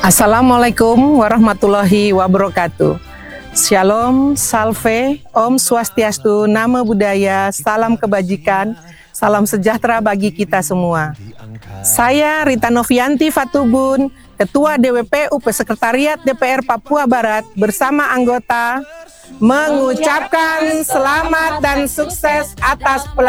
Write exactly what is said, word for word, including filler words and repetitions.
Assalamualaikum warahmatullahi wabarakatuh. Shalom, salve, Om Swastiastu, Namo Buddhaya, salam kebajikan, salam sejahtera bagi kita semua. Saya Rita Novianti Fatubun, Ketua D W P U P Sekretariat D P R Papua Barat bersama anggota mengucapkan selamat dan sukses atas pelaksanaan